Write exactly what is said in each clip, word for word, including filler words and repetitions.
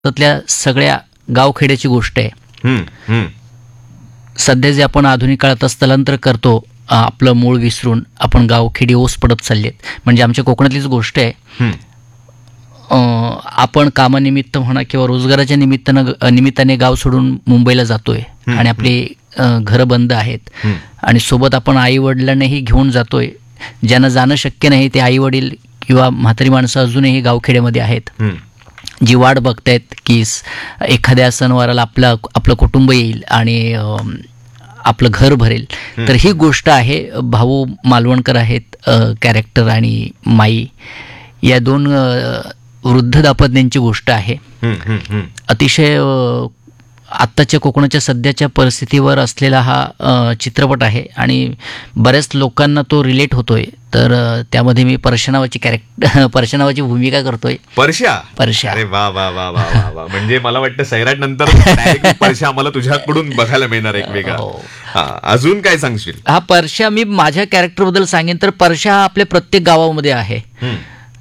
त्यातल्या सगळ्या गावखेड्याची गोष्ट आहे. हम्म, हम्म. सध्या जे आपण आधुनिक काळात स्थलांतर करतो, अ, आपलं मूळ विसरून आपण गावखेडी ओस पडत चाललेत. म्हणजे आमच्या कोकणातलीच गोष्ट आहे. हम्म. अ, आपण कामानिमित्त म्हणा किंवा रोजगाराच्या निमित्तानं निमित्ताने गाव सोडून मुंबईला जातोय आणि आपली अ, घरं बंद आहेत हम्म. आणि सोबत आपण आई वडिलांनाही घेऊन जातोय. ज्यांना जाणं शक्य नाही ते आई वडील किंवा म्हातारी माणसं अजूनही गावखेड्यामध्ये आहेत, हम्म. जी वाट बघतायत की स- एखाद्या सणवाराला आपलं आपलं कुटुंब येईल आणि अम, आपलं घर भरेल. तर ही गोष्ट आहे. भाऊ मालवणकर आहेत कॅरेक्टर आणि माई या दोन अ, वृद्ध दाम्पत्यांची गोष्ट आहे. हम्म, हम्म, हम्म. अतिशय अ, आत्ताच्या कोकणाच्या सध्याच्या परिस्थितीवर असलेला हा अ, चित्रपट आहे आणि बऱ्याच लोकांना तो रिलेट होतोय. तर अ, त्यामध्ये मी परशनावाची कॅरेक्टर परशनावाची भूमिका करतोय. परश्या परश्या. अरे वा वा वा वा वा वा. म्हणजे मला वाटतं सैराट नंतर direct परश्या आम्हाला तुझ्याकडून बघायला मिळणार एक वेगळा. हो. हा, अजून काय सांगशील? हा परशा, मी माझ्या कॅरेक्टरबद्दल सांगेन तर परशा हा आपल्या प्रत्येक गावामध्ये आहे. हम्म.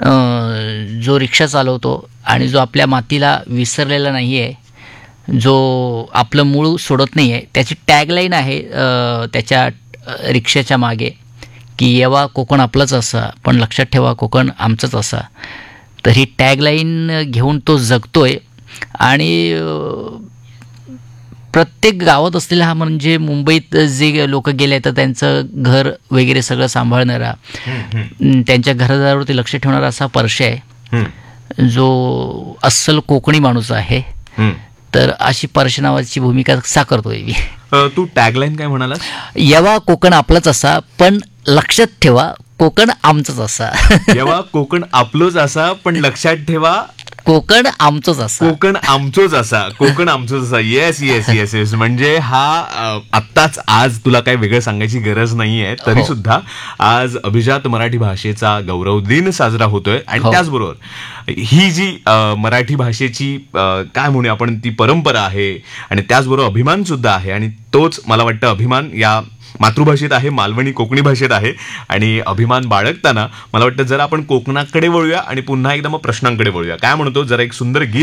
अ, जो रिक्षा चालवतो आणि जो आपल्या मातीला विसरलेला नाही आहे, जो आपलं मूळ सोडत नाही आहे. त्याची टॅगलाईन आहे अ, त्याच्या अ, रिक्षाच्या मागे की येवा कोकण आपलंच असा, पण लक्षात ठेवा कोकण आमचंच असा. तर ही टॅगलाईन घेऊन तो जगतोय आणि अ, प्रत्येक गावात असलेला हा, म्हणजे मुंबईत जे लोक गेले तर त्यांचं घर वगैरे सगळं सांभाळणारा, अं, त्यांच्या घरादारावरती लक्ष ठेवणारा असा परशा आहे, हम्म. जो अस्सल कोकणी माणूस आहे. हम्म. तर अशी परशा नावाची भूमिका साकारतोय मी. अ, तू टॅगलाईन काय म्हणाला? येवा कोकण आपलंच असा, पण लक्षात ठेवा कोकण आमचंच असा. जेव्हा कोकण आपलंच असा, पण लक्षात ठेवा कोकण आमचंच असा. कोकण आमचोच असा. कोकण आमचोच असा. Yes yes yes yes. म्हणजे हा अ, आत्ताच आज तुला काही वेगळं सांगायची गरज नाहीये, तरी हो. सुद्धा आज अभिजात मराठी भाषेचा गौरव दिन साजरा होतोय आणि हो. त्याचबरोबर ही जी अ, मराठी भाषेची अ, काय म्हणूया आपण, ती परंपरा आहे आणि त्याचबरोबर अभिमान सुद्धा आहे. आणि तोच मला वाटतं अभिमान या मातृभाषेत आहे, मालवणी कोकणी भाषेत आहे. आणि अभिमान बाळगताना मला वाटतं जरा आपण कोकणाकडे वळूया आणि पुन्हा एकदा मग प्रश्नांकडे वळूया. काय म्हणतो, जरा एक सुंदर गीत